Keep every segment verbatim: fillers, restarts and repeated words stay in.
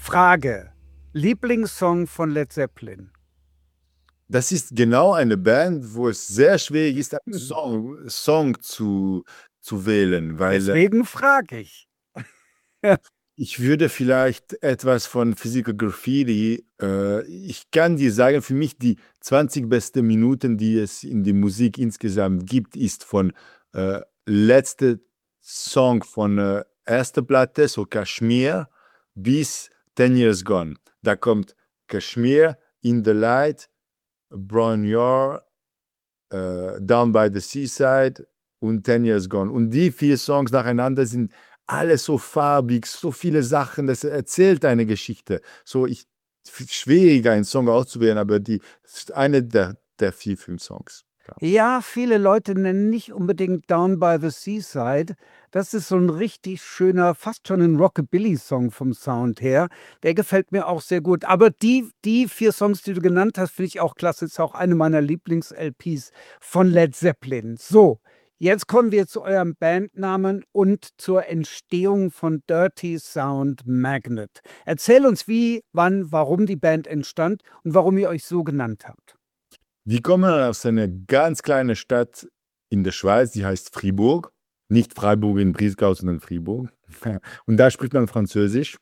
Frage: Lieblingssong von Led Zeppelin? Das ist genau eine Band, wo es sehr schwierig ist, einen Mhm. Song Song zu zu wählen, weil, äh Deswegen frage ich. ich würde vielleicht etwas von Physical Graffiti äh, ich kann dir sagen, für mich die zwanzig beste Minuten, die es in der Musik insgesamt gibt, ist von, äh, letzte Song von, äh, erste Platte, so Kashmir, bis ten Years Gone. Da kommt Kashmir, In the Light, Brown Your, äh, Down by the Seaside und ten Years Gone. Und die vier Songs nacheinander sind alle so farbig, so viele Sachen, das erzählt eine Geschichte. So, ich schwieriger, einen Song auszuwählen, aber die ist eine der der vier, fünf Songs, ja. Ja, viele Leute nennen nicht unbedingt „Down by the Seaside“. Das ist so 'n richtig schöner, fast schon 'n Rockabilly-Song vom Sound her. Der gefällt mir auch sehr gut. Aber die die vier Songs, die du genannt hast, finde ich auch klasse. Ist auch eine meiner Lieblings-LPs von Led Zeppelin. So, jetzt kommen wir zu eurem Bandnamen und zur Entstehung von Dirty Sound Magnet. Erzähl uns, wie, wann, warum die Band entstand und warum ihr euch so genannt habt. Wir kommen aus einer ganz kleinen Stadt in der Schweiz, die heißt Fribourg. Nicht Freiburg im Breisgau, sondern Fribourg. Und da spricht man Französisch.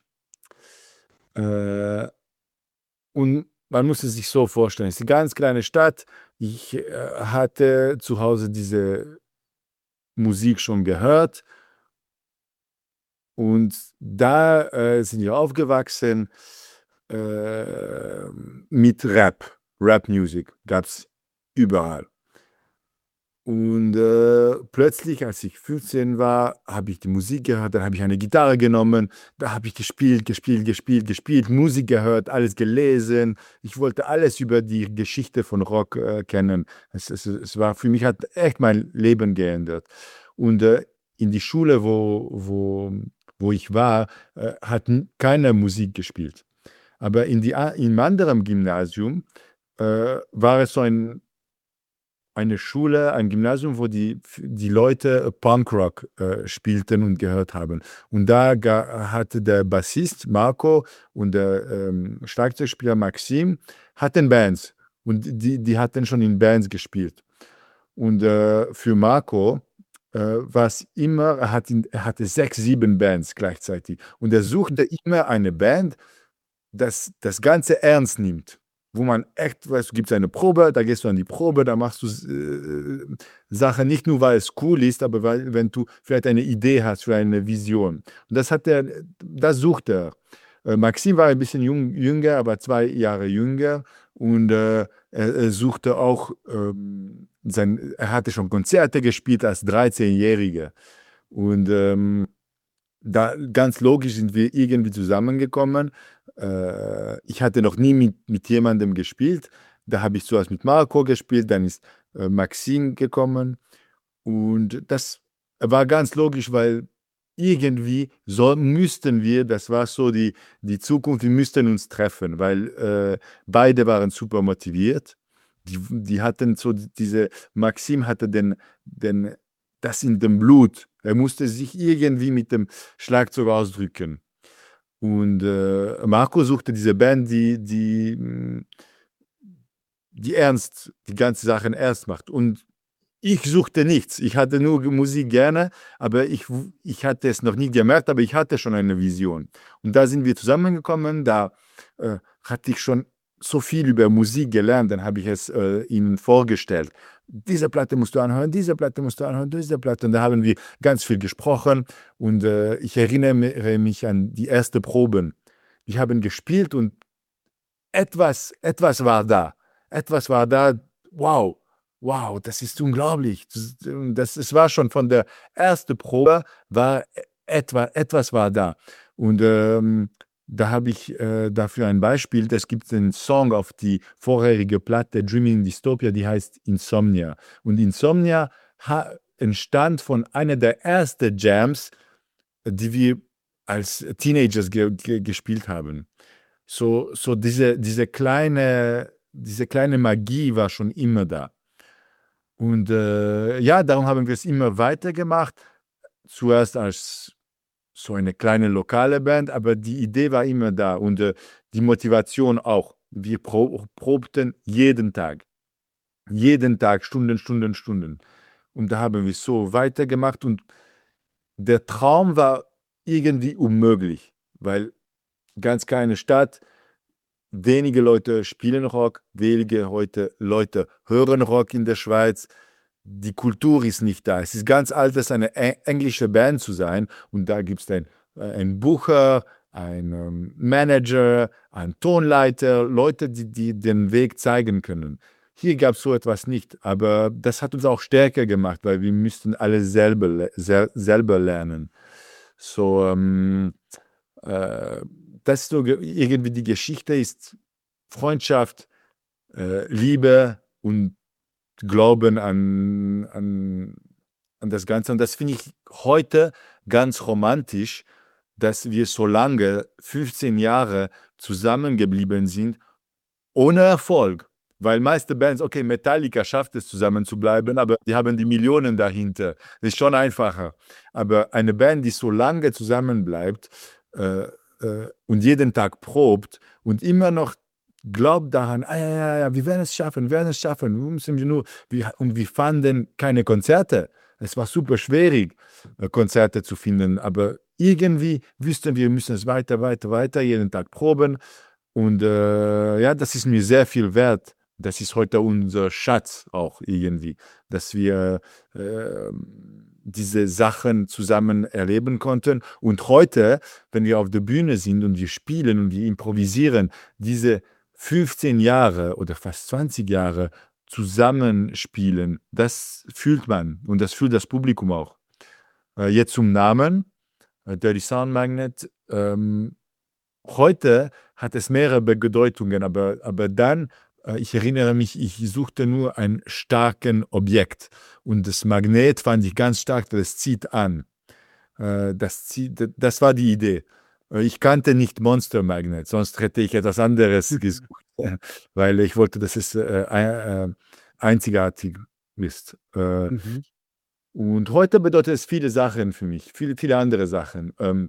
Äh, und man muss es sich so vorstellen, es ist 'ne ganz kleine Stadt. Ich, äh, hatte zu Hause diese Musik schon gehört. Und da, äh, sind wir aufgewachsen, äh, mit Rap. Rap-Music gab's überall. Und, äh, plötzlich, als ich fünfzehn war, habe ich die Musik gehört, dann habe ich eine Gitarre genommen, da habe ich gespielt, gespielt, gespielt, gespielt, Musik gehört, alles gelesen. Ich wollte alles über die Geschichte von Rock, äh, kennen. Es es es war für mich hat echt mein Leben geändert. Und, äh, in die Schule, wo wo wo ich war, äh, hat n keiner Musik gespielt. Aber in die a im anderen Gymnasium, äh, war es so ein eine Schule, ein Gymnasium, wo die f die Leute Punkrock, äh, spielten und gehört haben. Und da ga hatte der Bassist Marco und der, ähm, Schlagzeugspieler Maxim hatten Bands. Und die die hatten schon in Bands gespielt. Und, äh, für Marco, äh, war's immer er hat in er hatte sechs, sieben Bands gleichzeitig. Und er suchte immer eine Band, das das Ganze ernst nimmt, wo man echt weißt du, gibt's eine Probe, da gehst du an die Probe, da machst du s äh, Sachen nicht nur, weil es cool ist, aber weil wenn du vielleicht eine Idee hast für eine Vision. Und das hat er das sucht er. Äh, Maxim war ein bisschen jung jünger, aber zwei Jahre jünger und, äh, er er suchte auch, ähm, sein er hatte schon Konzerte gespielt als Dreizehnjähriger. Und, ähm, da ganz logisch sind wir irgendwie zusammengekommen. Äh, ich hatte noch nie mit mit jemandem gespielt. Da habe ich zuerst mit Marco gespielt, dann ist, äh, Maxim gekommen. Und das war ganz logisch, weil irgendwie soll müssten wir das war so die die Zukunft, wir müssten uns treffen, weil, äh, beide waren super motiviert. Die w die hatten so diese Maxim hatte den den das in dem Blut. Er musste sich irgendwie mit dem Schlagzeug ausdrücken. Und, äh, Marco suchte diese Band, die die, hm die ernst die ganze Sachen ernst macht. Und ich suchte nichts. Ich hatte nur ge Musik gerne, aber ich w ich hatte es noch nie gemerkt, aber ich hatte schon eine Vision. Und da sind wir zusammengekommen, da, äh, hatte ich schon so viel über Musik gelernt, dann habe ich es, äh, ihnen vorgestellt. „Diese Platte musst du anhören, diese Platte musst du anhören, diese Platte.“ Und da haben wir ganz viel gesprochen und, äh, ich erinnere mi mich an die erste Proben. Wir haben gespielt und etwas etwas war da. Etwas war da. Wow, wow, das ist unglaublich. Das das es war schon von der erste Probe war e etwa etwas war da. Und, ähm, da habe ich, äh, dafür ein Beispiel. Es gibt einen Song auf die vorherige Platte „Dreaming Dystopia“, die heißt „Insomnia“. Und „Insomnia“ ha entstand von einer der erste Jams, die wir als Teenagers ge ge gespielt haben. So so diese diese kleine diese kleine Magie war schon immer da. Und, äh, ja, darum haben wir's immer weitergemacht. Zuerst als so eine kleine lokale Band, aber die Idee war immer da und äh, die Motivation auch. Wir pro probten jeden Tag. Jeden Tag, Stunden, Stunden, Stunden. Und da haben wir so weitergemacht und der Traum war irgendwie unmöglich, weil ganz kleine Stadt, wenige Leute spielen Rock, wenige heute Leute hören Rock in der Schweiz. Die Kultur ist nicht da. Es ist ganz alt, das eine eng- englische Band zu sein. Und da gibt es ein, äh, einen Bucher, einen ähm, Manager, einen Tonleiter, Leute, die, die den Weg zeigen können. Hier gab es so etwas nicht, aber das hat uns auch stärker gemacht, weil wir müssten alle selber, le- sel selber lernen. So, ähm, äh, das ist so ge- irgendwie die Geschichte ist Freundschaft, äh, Liebe und Glauben an, an, an das Ganze. Und das finde ich heute ganz romantisch, dass wir so lange, fünfzehn Jahre zusammengeblieben sind, ohne Erfolg. Weil meiste Bands, okay, Metallica schafft es zusammen zu bleiben, aber die haben die Millionen dahinter. Das ist schon einfacher. Aber eine Band, die so lange zusammenbleibt äh, äh, und jeden Tag probt und immer noch glaubt daran, ah, ja, ja, ja, wir werden es schaffen, wir werden es schaffen. Wir müssen nur, wir, und wir fanden keine Konzerte. Es war super schwierig, äh, Konzerte zu finden, aber irgendwie wüssten wir, wir müssen es weiter, weiter, weiter, jeden Tag proben. Und äh, ja, das ist mir sehr viel wert. Das ist heute unser Schatz auch irgendwie, dass wir äh, diese Sachen zusammen erleben konnten. Und heute, wenn wir auf der Bühne sind und wir spielen und wir improvisieren, diese fünfzehn Jahre oder fast zwanzig Jahre zusammenspielen, das fühlt man und das fühlt das Publikum auch. Äh, jetzt zum Namen, äh, Dirty Sound Magnet. Ähm, Heute hat es mehrere Bedeutungen, aber, aber dann, äh, ich erinnere mich, ich suchte nur ein starken Objekt und das Magnet fand ich ganz stark, das zieht an. Äh, das, zieht, das war die Idee. Äh, Ich kannte nicht Monster Magnet, sonst hätte ich etwas anderes gesucht, äh, weil ich wollte, dass es äh, ein- äh, einzigartig ist. Äh, Mhm. und heute bedeutet es viele Sachen für mich, viele, viele andere Sachen. Ähm,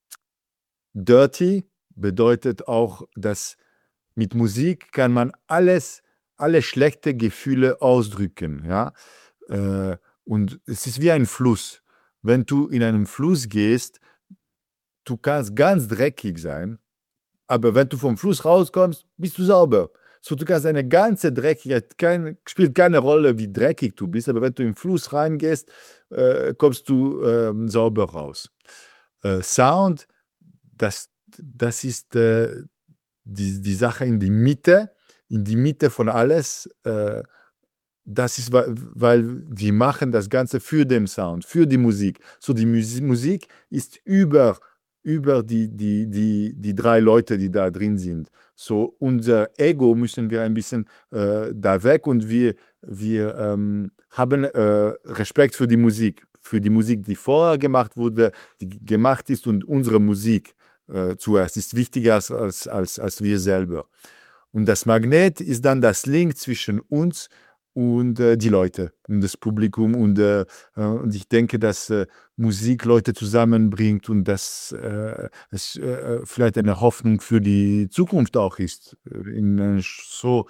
Dirty bedeutet auch, dass mit Musik kann man alles, alle schlechte Gefühle ausdrücken, ja. Äh, und es ist wie ein Fluss. Wenn du in einen Fluss gehst, du kannst ganz dreckig sein, aber wenn du vom Fluss rauskommst, bist du sauber. So, du kannst eine ganze Dreckigkeit, kein, spielt keine Rolle, wie dreckig du bist, aber wenn du im Fluss reingehst, äh, kommst du ähm, sauber raus. Äh, Sound, das, das ist äh, die, die Sache in die Mitte, in die Mitte von alles. Äh, das ist, weil, weil wir machen das Ganze für den Sound, für die Musik. So, die Musi Musik ist über, über die, die, die, die drei Leute, die da drin sind. So, unser Ego müssen wir ein bisschen äh, da weg und wir, wir ähm, haben äh, Respekt für die Musik, für die Musik, die vorher gemacht wurde, die gemacht ist und unsere Musik äh, zuerst ist wichtiger als, als, als, als wir selber. Und das Magnet ist dann das Link zwischen uns und äh, die Leute und das Publikum. Und, äh, äh, und ich denke, dass äh, Musik Leute zusammenbringt und dass äh, es äh, vielleicht eine Hoffnung für die Zukunft auch ist. äh, In äh, so,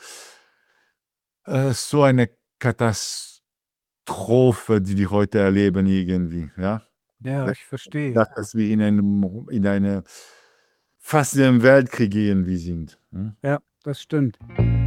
äh, so eine Katastrophe, die wir heute erleben irgendwie. Ja? Ja, ich verstehe. Dass dass wir in einem, in eine fast in einem Weltkrieg irgendwie sind. Hm? Ja, das stimmt.